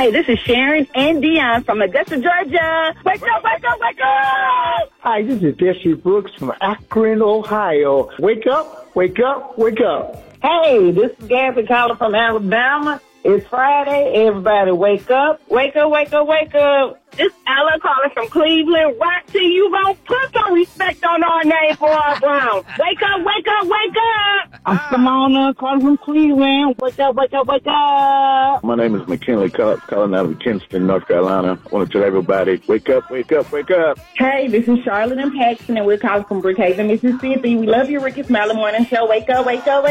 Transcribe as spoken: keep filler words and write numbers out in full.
Hey, this is Sharon and Dion from Augusta, Georgia. Wake up, wake up, wake up! Hi, this is Jesse Brooks from Akron, Ohio. Wake up, wake up, wake up. Hey, this is Gabby calling from Alabama. It's Friday. Everybody wake up. Wake up, wake up, wake up. This is Ella calling from Cleveland. Rock till you won't put some respect on our name for our Browns. Wake up, wake up, wake up. I'm Simona calling from Cleveland. Wake up, wake up, wake up. My name is McKinley Cox, calling out of Kinston, North Carolina. I want to tell everybody, wake up, wake up, wake up. Hey, this is Charlotte and Paxton, and we're calling from Brookhaven, Mississippi. We love your Ricky Smiley Morning Show. Wake up, wake up, wake up.